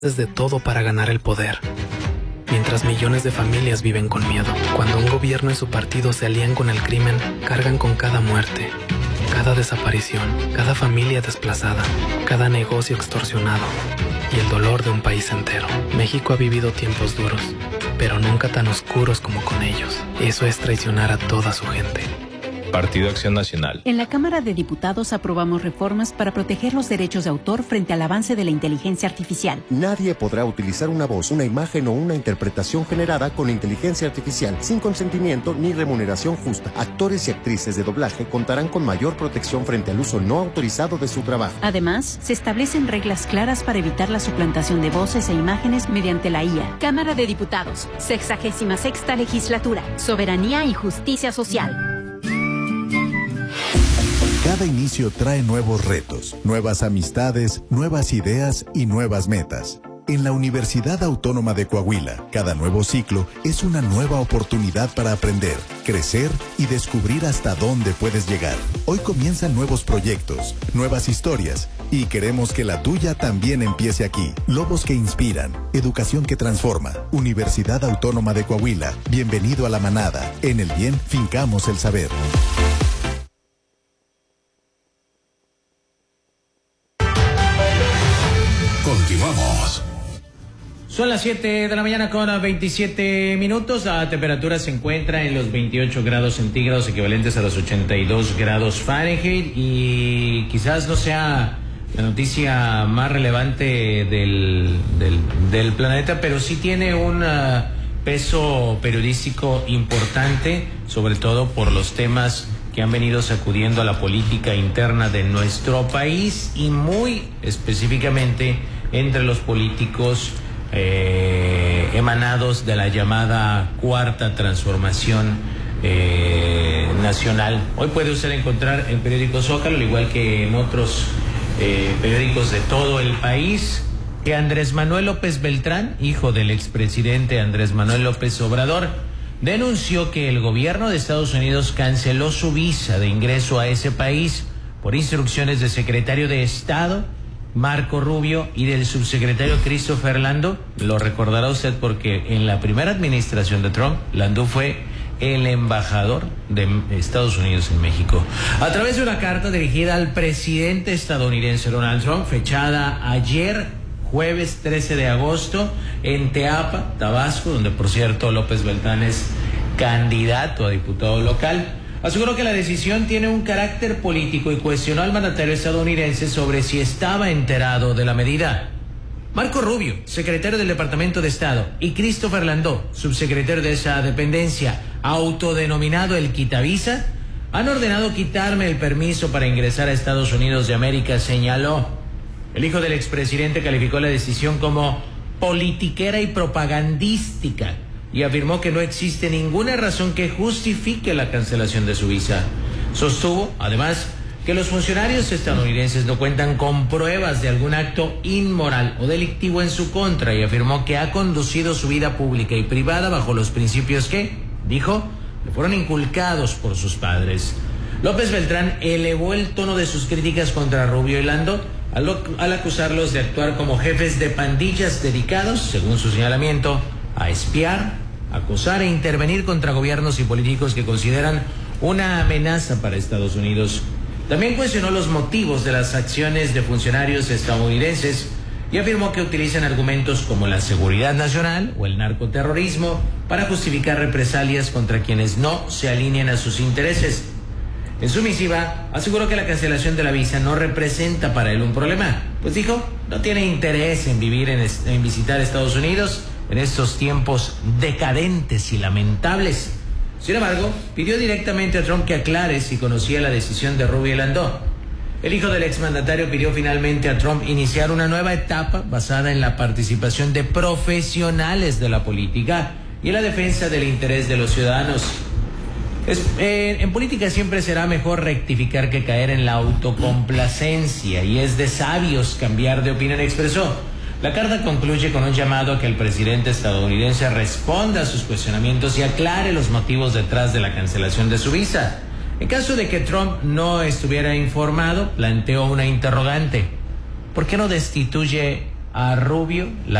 de todo para ganar el poder, mientras millones de familias viven con miedo. Cuando un gobierno y su partido se alían con el crimen, cargan con cada muerte, cada desaparición, cada familia desplazada, cada negocio extorsionado y el dolor de un país entero. México ha vivido tiempos duros, pero nunca tan oscuros como con ellos. Eso es traicionar a toda su gente. Partido Acción Nacional. En la Cámara de Diputados aprobamos reformas para proteger los derechos de autor frente al avance de la inteligencia artificial. Nadie podrá utilizar una voz, una imagen o una interpretación generada con inteligencia artificial sin consentimiento ni remuneración justa. Actores y actrices de doblaje contarán con mayor protección frente al uso no autorizado de su trabajo. Además, se establecen reglas claras para evitar la suplantación de voces e imágenes mediante la IA. Cámara de Diputados, 66ª Legislatura, Soberanía y Justicia Social. Cada inicio trae nuevos retos, nuevas amistades, nuevas ideas y nuevas metas. En la Universidad Autónoma de Coahuila, cada nuevo ciclo es una nueva oportunidad para aprender, crecer y descubrir hasta dónde puedes llegar. Hoy comienzan nuevos proyectos, nuevas historias y queremos que la tuya también empiece aquí. Lobos que inspiran, educación que transforma. Universidad Autónoma de Coahuila, bienvenido a la manada. En el bien, fincamos el saber. Continuamos. Son las 7 de la mañana con 27 minutos. La temperatura se encuentra en los 28 grados centígrados, equivalentes a los 82 grados Fahrenheit. Y quizás no sea la noticia más relevante del planeta, pero sí tiene un peso periodístico importante, sobre todo por los temas que han venido sacudiendo a la política interna de nuestro país y muy específicamente entre los políticos emanados de la llamada Cuarta Transformación Nacional. Hoy puede usted encontrar en periódico Zócalo, al igual que en otros periódicos de todo el país, que Andrés Manuel López Beltrán, hijo del expresidente Andrés Manuel López Obrador, denunció que el gobierno de Estados Unidos canceló su visa de ingreso a ese país por instrucciones del secretario de Estado, Marco Rubio, y del subsecretario Christopher Landau. Lo recordará usted porque en la primera administración de Trump, Landau fue el embajador de Estados Unidos en México. A través de una carta dirigida al presidente estadounidense Donald Trump, fechada ayer, jueves 13 de agosto, en Teapa, Tabasco, donde por cierto López Beltrán es candidato a diputado local, aseguró que la decisión tiene un carácter político y cuestionó al mandatario estadounidense sobre si estaba enterado de la medida. Marco Rubio, secretario del Departamento de Estado, y Christopher Landau, subsecretario de esa dependencia, autodenominado el Quitavisa, han ordenado quitarme el permiso para ingresar a Estados Unidos de América, señaló. El hijo del expresidente calificó la decisión como politiquera y propagandística y afirmó que no existe ninguna razón que justifique la cancelación de su visa. Sostuvo, además, que los funcionarios estadounidenses no cuentan con pruebas de algún acto inmoral o delictivo en su contra y afirmó que ha conducido su vida pública y privada bajo los principios que, dijo, le fueron inculcados por sus padres. López Beltrán elevó el tono de sus críticas contra Rubio y Landau al acusarlos de actuar como jefes de pandillas dedicados, según su señalamiento, a espiar, acosar e intervenir contra gobiernos y políticos que consideran una amenaza para Estados Unidos. También cuestionó los motivos de las acciones de funcionarios estadounidenses y afirmó que utilizan argumentos como la seguridad nacional o el narcoterrorismo para justificar represalias contra quienes no se alineen a sus intereses. En su misiva, aseguró que la cancelación de la visa no representa para él un problema, pues dijo, no tiene interés en vivir en visitar Estados Unidos en estos tiempos decadentes y lamentables. Sin embargo, pidió directamente a Trump que aclare si conocía la decisión de Rubio y Landau. El hijo del exmandatario pidió finalmente a Trump iniciar una nueva etapa basada en la participación de profesionales de la política y en la defensa del interés de los ciudadanos. En política siempre será mejor rectificar que caer en la autocomplacencia y es de sabios cambiar de opinión, expresó. La carta concluye con un llamado a que el presidente estadounidense responda a sus cuestionamientos y aclare los motivos detrás de la cancelación de su visa. En caso de que Trump no estuviera informado, planteó una interrogante. ¿Por qué no destituye a Rubio